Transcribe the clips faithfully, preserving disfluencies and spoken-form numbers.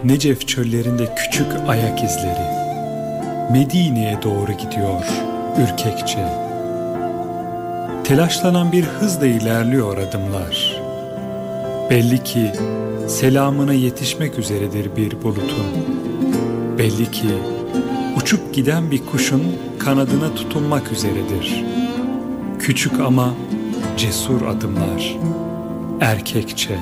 Necef çöllerinde küçük ayak izleri Medine'ye doğru gidiyor ürkekçe. Telaşlanan bir hızla ilerliyor adımlar. Belli ki selamına yetişmek üzeredir bir bulutun. Belli ki uçup giden bir kuşun kanadına tutunmak üzeredir. Küçük ama cesur adımlar, erkekçe.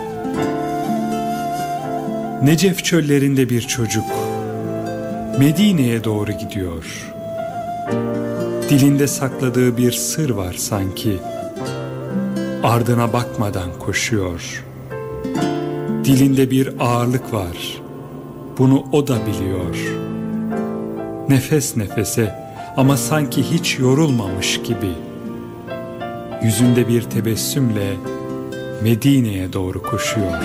Necef çöllerinde bir çocuk Medine'ye doğru gidiyor. Dilinde sakladığı bir sır var sanki. Ardına bakmadan koşuyor. Dilinde bir ağırlık var. Bunu o da biliyor. Nefes nefese ama sanki hiç yorulmamış gibi. Yüzünde bir tebessümle Medine'ye doğru koşuyor.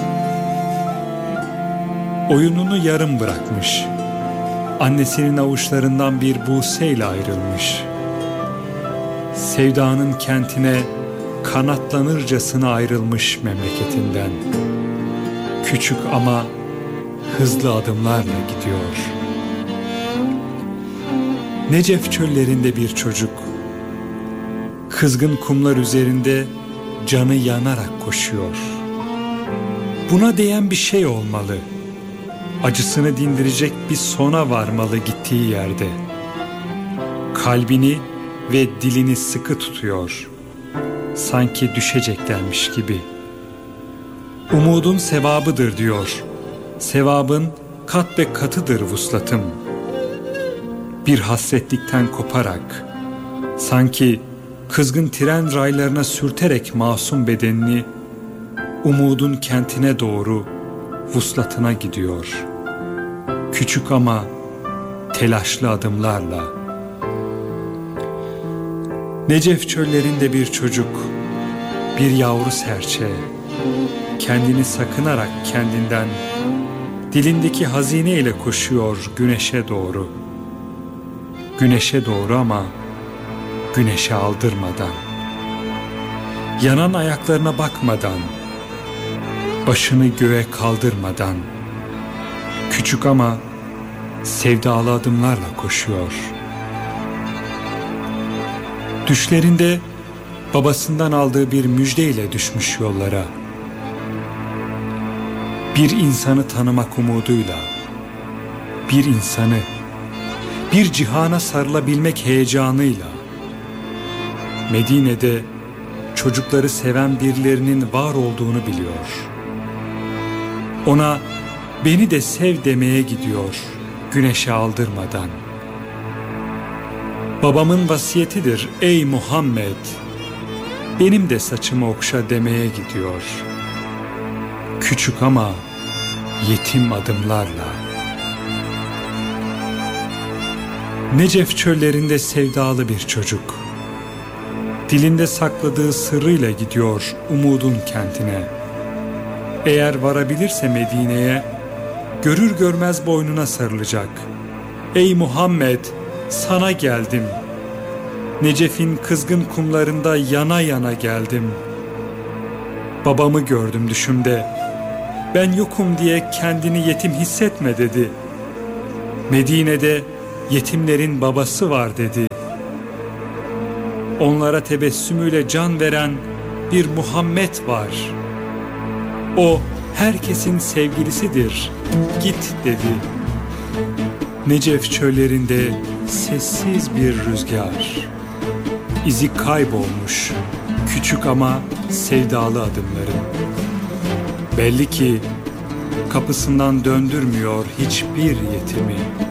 Oyununu yarım bırakmış. Annesinin avuçlarından bir buseyle ayrılmış. Sevdanın kentine kanatlanırcasına ayrılmış memleketinden. Küçük ama hızlı adımlarla gidiyor. Necef çöllerinde bir çocuk, kızgın kumlar üzerinde canı yanarak koşuyor. Buna değen bir şey olmalı. Acısını dindirecek bir sona varmalı gittiği yerde. Kalbini ve dilini sıkı tutuyor. Sanki düşeceklermiş gibi. Umudun sevabıdır diyor. Sevabın kat ve katıdır vuslatım. Bir hasretlikten koparak, sanki kızgın tren raylarına sürterek masum bedenini, umudun kentine doğru vuslatına gidiyor. Küçük ama telaşlı adımlarla. Necef çöllerinde bir çocuk, bir yavru serçe, kendini sakınarak kendinden, dilindeki hazine ile koşuyor güneşe doğru. Güneşe doğru ama güneşe aldırmadan, yanan ayaklarına bakmadan, başını göğe kaldırmadan, küçük ama sevdalı adımlarla koşuyor. Düşlerinde babasından aldığı bir müjdeyle düşmüş yollara. Bir insanı tanımak umuduyla, bir insanı, bir cihana sarılabilmek heyecanıyla, Medine'de çocukları seven birilerinin var olduğunu biliyor. Ona beni de sev demeye gidiyor güneşe aldırmadan. Babamın vasiyetidir ey Muhammed, benim de saçımı okşa demeye gidiyor. Küçük ama yetim adımlarla. Necef çöllerinde sevdalı bir çocuk, dilinde sakladığı sırrıyla gidiyor umudun kentine. Eğer varabilirse Medine'ye, görür görmez boynuna sarılacak. Ey Muhammed, sana geldim. Necef'in kızgın kumlarında yana yana geldim. Babamı gördüm düşümde. Ben yokum diye kendini yetim hissetme dedi. Medine'de yetimlerin babası var dedi. Onlara tebessümüyle can veren bir Muhammed var. O herkesin sevgilisidir, git dedi. Necef çöllerinde sessiz bir rüzgar. İzi kaybolmuş, küçük ama sevdalı adımların. Belli ki kapısından döndürmüyor hiçbir yetimi.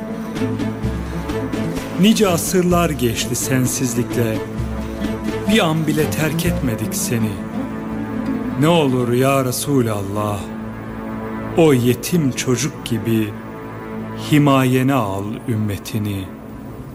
Nice asırlar geçti sensizlikle, bir an bile terk etmedik seni. Ne olur ya Resulallah, o yetim çocuk gibi himayene al ümmetini.